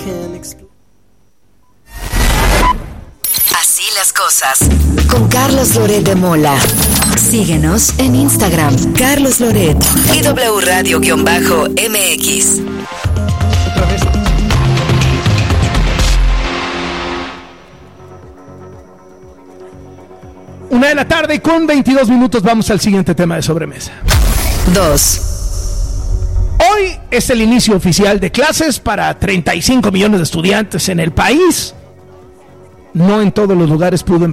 Así las cosas. Con Carlos Loret de Mola. Síguenos en Instagram, Carlos Loret y W Radio-MX. Otra vez. Una de la tarde con 22 minutos. Vamos al siguiente tema de sobremesa. 2. Hoy es el inicio oficial de clases para 35 millones de estudiantes en el país. No en todos los lugares pudieron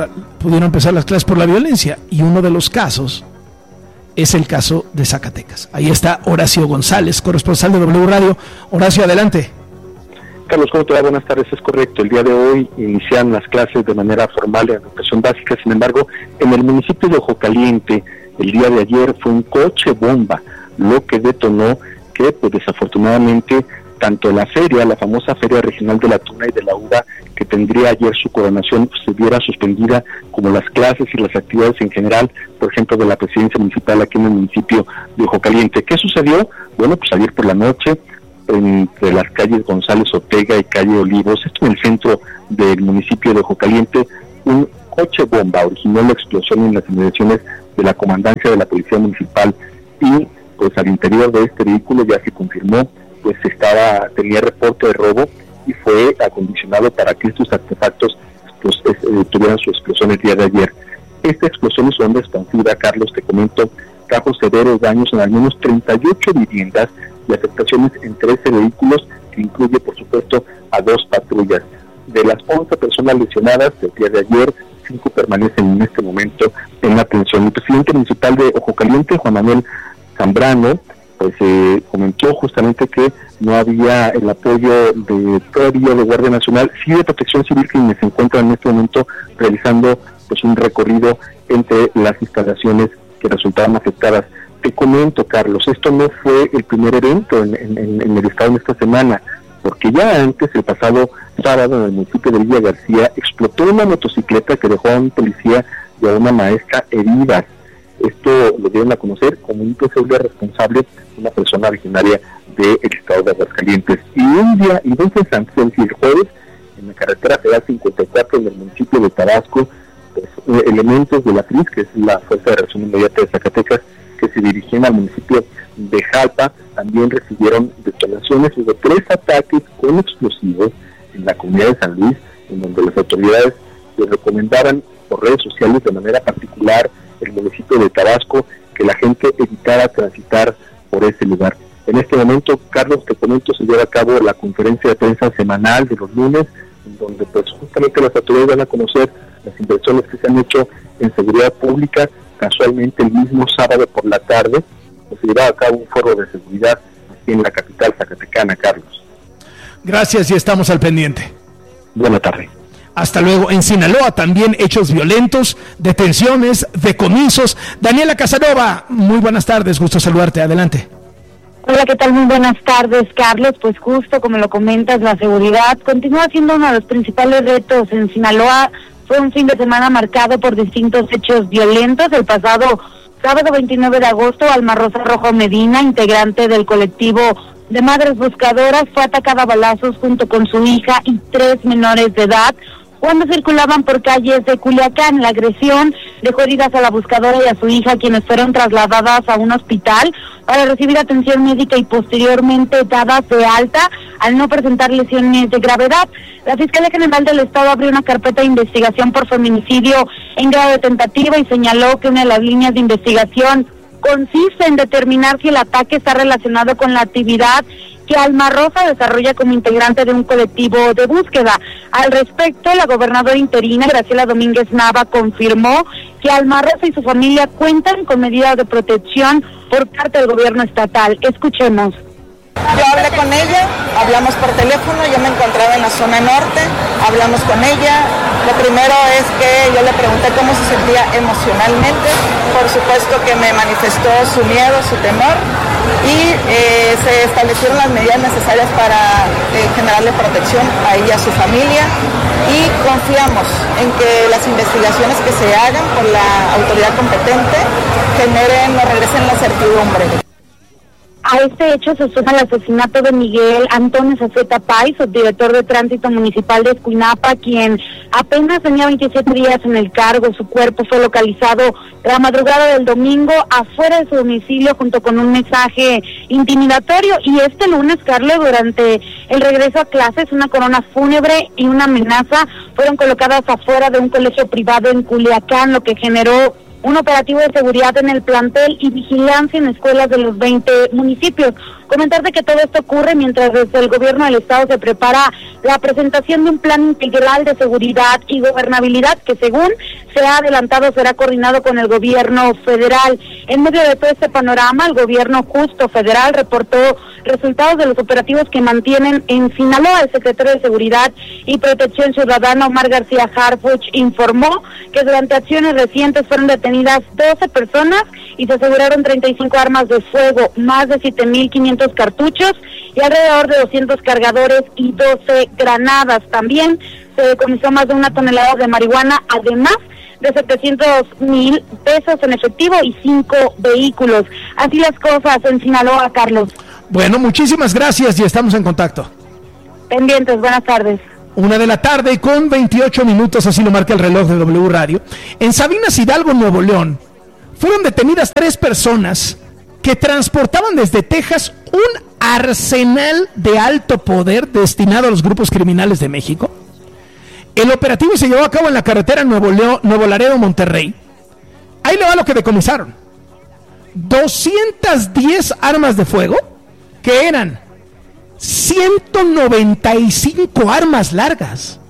empezar las clases por la violencia, y uno de los casos es el caso de Zacatecas. Ahí está Horacio González, corresponsal de W Radio. Horacio, adelante. Carlos, ¿cómo te va? Buenas tardes, es correcto. El día de hoy inician las clases de manera formal en educación básica. Sin embargo, en el municipio de Ojo Caliente, el día de ayer fue un coche bomba lo que detonó que, pues desafortunadamente, tanto la feria, la famosa Feria Regional de la Tuna y de la Uva, que tendría ayer su coronación, pues, se viera suspendida, como las clases y las actividades en general, por ejemplo, de la presidencia municipal aquí en el municipio de Ojo Caliente. ¿Qué sucedió? Bueno, pues ayer por la noche, entre las calles González Ortega y calle Olivos, esto en el centro del municipio de Ojo Caliente, un coche bomba originó la explosión en las inmediaciones de la comandancia de la Policía Municipal, y pues al interior de este vehículo ya se confirmó, pues tenía reporte de robo y fue acondicionado para que estos artefactos pues, tuvieran su explosión el día de ayer. Esta explosión y su onda expansiva, Carlos, te comento, trajo severos daños en al menos 38 viviendas y afectaciones en 13 vehículos, que incluye, por supuesto, a 2 patrullas. De las 11 personas lesionadas del día de ayer, 5 permanecen en este momento en atención. El presidente municipal de Ojo Caliente, Juan Manuel Zambrano, pues comentó justamente que no había el apoyo todavía de Guardia Nacional, sí de Protección Civil, quienes se encuentran en este momento realizando pues un recorrido entre las instalaciones que resultaron afectadas. Te comento, Carlos, esto no fue el primer evento en el estado en esta semana, porque ya antes, el pasado sábado, en el municipio de Villa García, explotó una motocicleta que dejó a un policía y a una maestra heridas. Esto lo dieron a conocer como un posible responsable, una persona originaria del estado de Aguascalientes. Y un día, y dos antes, es decir, el jueves, en la carretera federal 54 en el municipio de Tabasco, pues, elementos de la FRIS, que es la Fuerza de Reacción Inmediata de Zacatecas, que se dirigían al municipio de Jalpa, también recibieron detonaciones de 3 ataques con explosivos en la comunidad de San Luis, en donde las autoridades les recomendaban por redes sociales, de manera particular el municipio de Tabasco, que la gente evitara transitar por ese lugar. En este momento, Carlos, te comento, se lleva a cabo la conferencia de prensa semanal de los lunes, en donde pues justamente las autoridades van a conocer las inversiones que se han hecho en seguridad pública. Casualmente el mismo sábado por la tarde pues, se lleva a cabo un foro de seguridad aquí en la capital zacatecana, Carlos. Gracias y estamos al pendiente. Buena tarde. Hasta luego. En Sinaloa también hechos violentos, detenciones, decomisos. Daniela Casanova, muy buenas tardes, gusto saludarte, adelante. Hola, ¿qué tal? Muy buenas tardes, Carlos. Pues justo como lo comentas, la seguridad continúa siendo uno de los principales retos en Sinaloa. Fue un fin de semana marcado por distintos hechos violentos. El pasado sábado 29 de agosto, Alma Rosa Rojo Medina, integrante del colectivo de Madres Buscadoras, fue atacada a balazos junto con su hija y 3 menores de edad cuando circulaban por calles de Culiacán. La agresión dejó heridas a la buscadora y a su hija, quienes fueron trasladadas a un hospital para recibir atención médica y posteriormente dadas de alta al no presentar lesiones de gravedad. La Fiscalía General del Estado abrió una carpeta de investigación por feminicidio en grado de tentativa y señaló que una de las líneas de investigación consiste en determinar si el ataque está relacionado con la actividad que Alma Rosa desarrolla como integrante de un colectivo de búsqueda. Al respecto, la gobernadora interina, Graciela Domínguez Nava, confirmó que Alma Rosa y su familia cuentan con medidas de protección por parte del gobierno estatal. Escuchemos. Yo hablé con ella, hablamos por teléfono, yo me encontraba en la zona norte, hablamos con ella. Lo primero es que yo le pregunté cómo se sentía emocionalmente, por supuesto que me manifestó su miedo, su temor, y se establecieron las medidas necesarias para generarle protección a ella y a su familia, y confiamos en que las investigaciones que se hagan por la autoridad competente generen o regresen la certidumbre. A este hecho se suma el asesinato de Miguel Antonio Zaceta Pay, subdirector de Tránsito Municipal de Escuinapa, quien apenas tenía 27 días en el cargo. Su cuerpo fue localizado la madrugada del domingo afuera de su domicilio junto con un mensaje intimidatorio. Y este lunes, Carlos, durante el regreso a clases, una corona fúnebre y una amenaza fueron colocadas afuera de un colegio privado en Culiacán, lo que generó un operativo de seguridad en el plantel y vigilancia en escuelas de los 20 municipios. Comentarte que todo esto ocurre mientras desde el gobierno del estado se prepara la presentación de un plan integral de seguridad y gobernabilidad que, según se ha adelantado, será coordinado con el gobierno federal. En medio de todo este panorama, el gobierno justo federal reportó resultados de los operativos que mantienen en Sinaloa. El secretario de Seguridad y Protección Ciudadana, Omar García Harfuch, informó que durante acciones recientes fueron detenidas 12 personas y se aseguraron 35 armas de fuego, más de 7,500 cartuchos y alrededor de 200 cargadores y 12 granadas. También se decomisó más de 1 tonelada de marihuana, además de 700,000 pesos en efectivo y 5 vehículos. Así las cosas en Sinaloa, Carlos. Bueno, muchísimas gracias y estamos en contacto. Pendientes, buenas tardes. 1:28 p.m, así lo marca el reloj de W Radio. En Sabinas Hidalgo, Nuevo León, fueron detenidas 3 personas que transportaban desde Texas un arsenal de alto poder destinado a los grupos criminales de México. El operativo se llevó a cabo en la carretera Nuevo Laredo, Monterrey. Ahí le va lo que decomisaron: 210 armas de fuego, que eran 195 armas largas,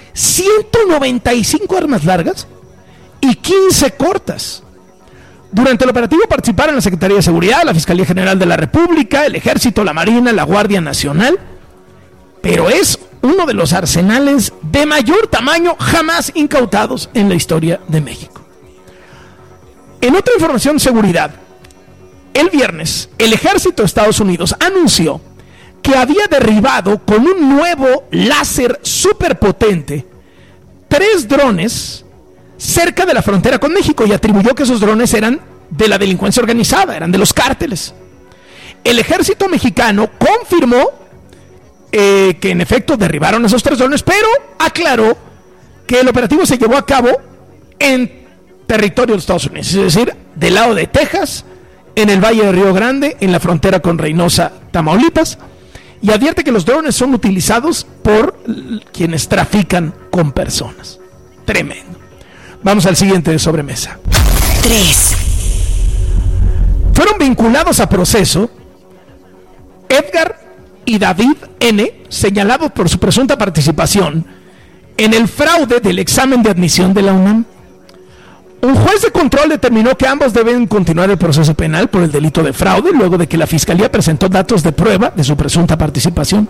195 armas largas y 15 cortas. Durante el operativo participaron la Secretaría de Seguridad, la Fiscalía General de la República, el Ejército, la Marina, la Guardia Nacional, pero es uno de los arsenales de mayor tamaño jamás incautados en la historia de México. En otra información de seguridad, el viernes, el Ejército de Estados Unidos anunció que había derribado con un nuevo láser superpotente 3 drones cerca de la frontera con México y atribuyó que esos drones eran de la delincuencia organizada, eran de los cárteles. El ejército mexicano confirmó que en efecto derribaron esos 3 drones, pero aclaró que el operativo se llevó a cabo en territorio de Estados Unidos, es decir, del lado de Texas, en el Valle de Río Grande, en la frontera con Reynosa, Tamaulipas, y advierte que los drones son utilizados por quienes trafican con personas. Tremendo. Vamos al siguiente de sobremesa. 3. Fueron vinculados a proceso Edgar y David N., señalados por su presunta participación en el fraude del examen de admisión de la UNAM. Un juez de control determinó que ambos deben continuar el proceso penal por el delito de fraude, luego de que la Fiscalía presentó datos de prueba de su presunta participación.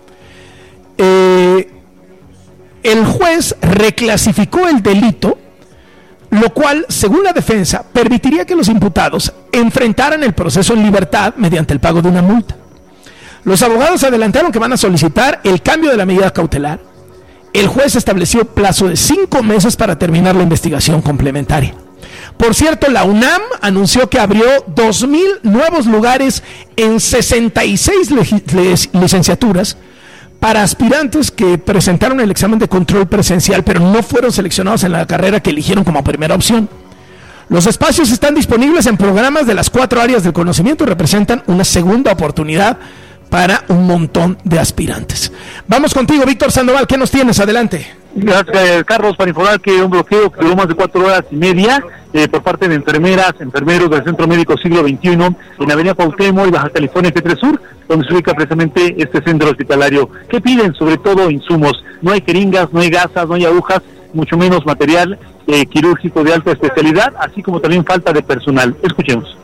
El juez reclasificó el delito, lo cual, según la defensa, permitiría que los imputados enfrentaran el proceso en libertad mediante el pago de una multa. Los abogados adelantaron que van a solicitar el cambio de la medida cautelar. El juez estableció plazo de 5 meses para terminar la investigación complementaria. Por cierto, la UNAM anunció que abrió 2,000 nuevos lugares en 66 licenciaturas para aspirantes que presentaron el examen de control presencial, pero no fueron seleccionados en la carrera que eligieron como primera opción. Los espacios están disponibles en programas de las 4 áreas del conocimiento y representan una segunda oportunidad para un montón de aspirantes. Vamos contigo, Víctor Sandoval, ¿qué nos tienes? Adelante. Gracias, Carlos, para informar que un bloqueo que duró más de 4 horas y media por parte de enfermeros del Centro Médico Siglo XXI en Avenida Cuauhtémoc y Baja California P3 Sur, donde se ubica precisamente este centro hospitalario. ¿Qué piden? Sobre todo insumos. No hay jeringas, no hay gasas, no hay agujas, mucho menos material quirúrgico de alta especialidad, así como también falta de personal. Escuchemos.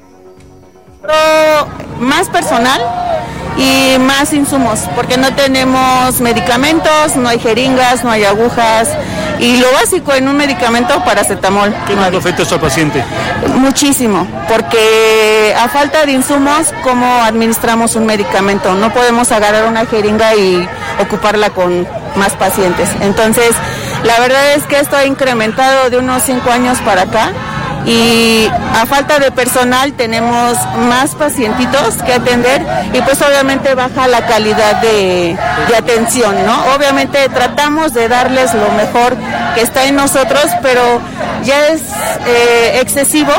Más personal y más insumos, porque no tenemos medicamentos, no hay jeringas, no hay agujas y lo básico en un medicamento, paracetamol. ¿Qué más le afecta esto al paciente? Muchísimo, porque a falta de insumos, ¿cómo administramos un medicamento? No podemos agarrar una jeringa y ocuparla con más pacientes. Entonces, la verdad es que esto ha incrementado de unos 5 años para acá y a falta de personal tenemos más pacientitos que atender y pues obviamente baja la calidad de atención, ¿no? Obviamente tratamos de darles lo mejor que está en nosotros, pero ya es excesivo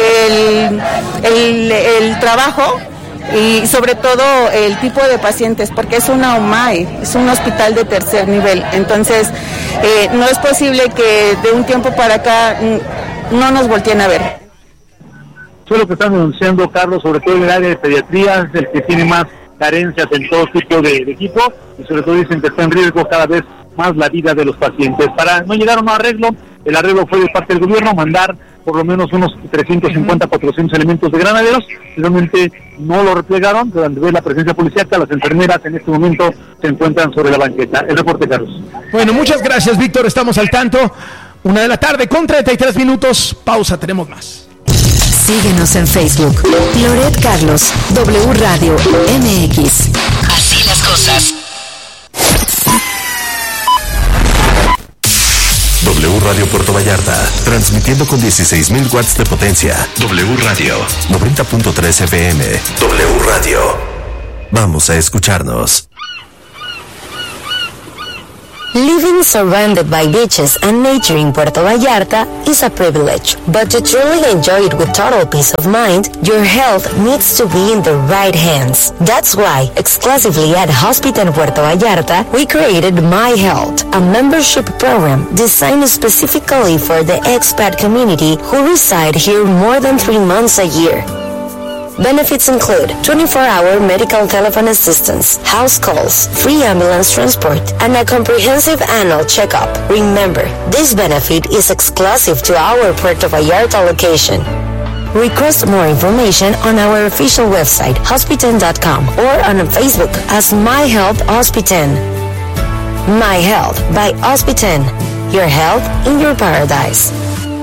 el trabajo y sobre todo el tipo de pacientes, porque es una UMAE, es un hospital de tercer nivel, entonces no es posible que de un tiempo para acá no nos volteen a ver. Eso es lo que están denunciando, Carlos, sobre todo en el área de pediatría, es el que tiene más carencias en todo tipo de equipo, y sobre todo dicen que está en riesgo cada vez más la vida de los pacientes. Para no llegar a un arreglo, el arreglo fue de parte del gobierno mandar por lo menos unos 350, 400 elementos de granaderos, realmente no lo replegaron, pero ante la presencia policíaca, las enfermeras en este momento se encuentran sobre la banqueta. El reporte, Carlos. Bueno, muchas gracias, Víctor, estamos al tanto. 1:00 con 33 minutos, pausa, tenemos más. Síguenos en Facebook, Loret Carlos, W Radio MX. Así las cosas. W Radio Puerto Vallarta, transmitiendo con 16,000 watts de potencia. W Radio, 90.3 FM. W Radio. Vamos a escucharnos. Living surrounded by beaches and nature in Puerto Vallarta is a privilege, but to truly enjoy it with total peace of mind, your health needs to be in the right hands. That's why, exclusively at Hospital Puerto Vallarta, we created My Health, a membership program designed specifically for the expat community who reside here more than 3 months a year. Benefits include 24-hour medical telephone assistance, house calls, free ambulance transport, and a comprehensive annual checkup. Remember, this benefit is exclusive to our Puerto Vallarta location. Request more information on our official website, hospiten.com, or on Facebook as My Health Hospiten. My Health by Hospiten. Your health in your paradise.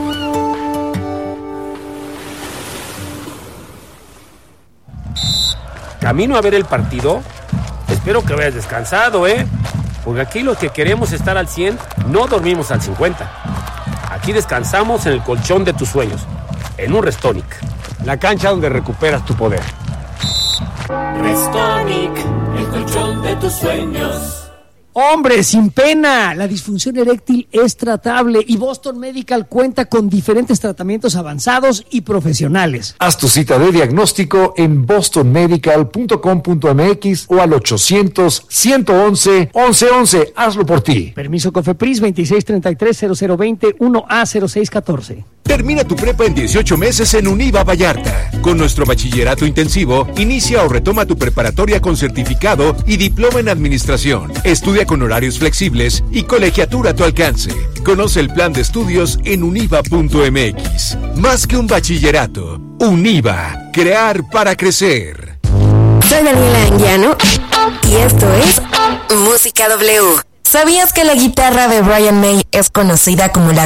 Camino a ver el partido. Espero que hayas descansado, porque aquí los que queremos estar al 100 no dormimos al 50. Aquí descansamos en el colchón de tus sueños, en un Restonic, la cancha donde recuperas tu poder. Restonic, el colchón de tus sueños. Hombre, sin pena, la disfunción eréctil es tratable y Boston Medical cuenta con diferentes tratamientos avanzados y profesionales. Haz tu cita de diagnóstico en bostonmedical.com.mx o al 800-111-1111. Hazlo por ti. Permiso COFEPRIS 2633-0020 1A0614. Termina tu prepa en 18 meses en Univa Vallarta. Con nuestro bachillerato intensivo, inicia o retoma tu preparatoria con certificado y diploma en administración. Estudia con horarios flexibles y colegiatura a tu alcance. Conoce el plan de estudios en univa.mx. Más que un bachillerato, Univa, crear para crecer. Soy Daniela Anguiano y esto es Música W. ¿Sabías que la guitarra de Brian May es conocida como la